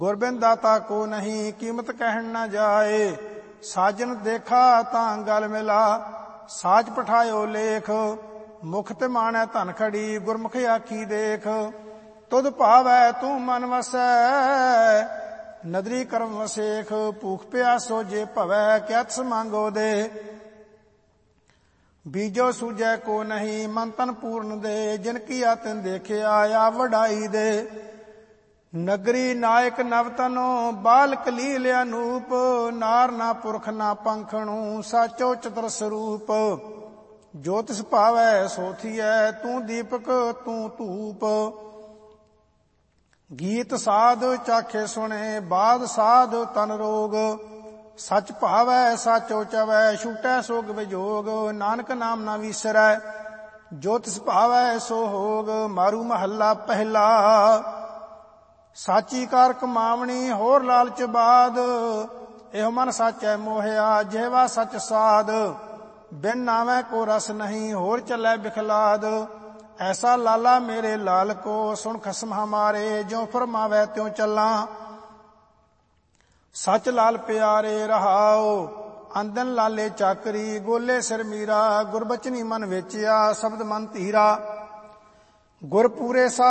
ਗੁਰਬਿੰਦ ਦਾਤਾ ਕੋ ਨਹੀਂ ਕੀਮਤ ਕਹਿਣ ਨਾ ਜਾਏ। ਸਾਜਨ ਦੇਖਾ ਤਾਂ ਗਲ ਮਿਲਾ, ਸਾਜ ਪਠਾਇਓ ਲੇਖ। ਮੁਖ ਤੇ ਮਾਣੈ ਧਨ ਖੜੀ, ਗੁਰਮੁਖ ਆਖੀ ਦੇਖ। ਤੁਧ ਭਾਵੈ ਤੂੰ ਮਨ ਵਸੈ, ਨਦਰੀ ਕਰਮ ਵਸੇਖ। ਭੂਖ ਪਿਆਸੋ ਜੇ ਭਵੈ, ਕਿਅਤ ਮੰਗੋ ਦੇ। ਬੀਜੋ ਸੂਝੈ ਕੋ ਨਹੀਂ, ਮਨ ਤਨ ਪੂਰਨ ਦੇ। ਜਿਨ ਕੀਆ ਤਿਨ ਦੇਖਿਆ, ਆ ਵਡਾਈ ਦੇ। ਨਗਰੀ ਨਾਇਕ ਨਵਤਨੋ, ਬਾਲ ਕਲੀਲ ਅਨੂਪ। ਨਾਰ ਨਾ ਪੁਰਖ ਨਾ ਪੰਖਣੂ, ਸਾਚੋ ਚਤੁਰ ਸਰੂਪ। ਜੋ ਤਿਸ ਭਾਵੈ ਸੋ ਥੀਐ, ਤੂੰ ਦੀਪਕ ਤੂੰ ਧੂਪ। ਗੀਤ ਸਾਧ ਚਾਖੇ ਸੁਣੇ, ਬਾਦ ਸਾਧ ਤਨ ਰੋਗ। ਸਚ ਭਾਵੈ ਸਾਚੋ ਚਵੈ, ਛੂਟੈ ਸੋਗ ਵਿਜੋਗ। ਨਾਨਕ ਨਾਮ ਨਾ ਵੀਸਰੈ, ਜੋ ਤਿਸ ਭਾਵੈ ਸੋ ਹੋਗ। ਮਾਰੂ ਮਹੱਲਾ ਪਹਿਲਾ। ਸਾਚੀ ਕਾਰ ਕਮਾਵਣੀ, ਹੋਰ ਲਾਲਚ ਬਾਦ। ਇਹੋ ਮਨ ਸਾਚੈ ਮੋਹਿਆ, ਜਿਹਵਾ ਸਚ ਸਾਧ। ਬਿਨ ਨਾਵੈ ਕੋ ਰਸ ਨਹੀਂ, ਹੋਰ ਚੱਲੈ ਬਿਖਲਾਦ। ਐਸਾ ਲਾਲਾ ਮੇਰੇ ਲਾਲ ਕੋ, ਸੁਣ ਖਸਮ ਹਮਾਰੇ। ਜਿਉ ਫਰਮਾਵੈ ਤਿਉ ਚੱਲਾਂ, ਸਚ ਲਾਲ ਪਿਆਰੇ ਰਹਾਓ। ਅੰਦਨ ਲਾਲੇ ਚਾਕਰੀ, ਗੋਲੇ ਸਿਰ ਮੀਰਾ। ਗੁਰਬਚਨੀ ਮਨ ਵੇਚਿਆ, ਸ਼ਬਦ ਮਨ ਧੀਰਾ। ਗੁਰ ਪੂਰੇ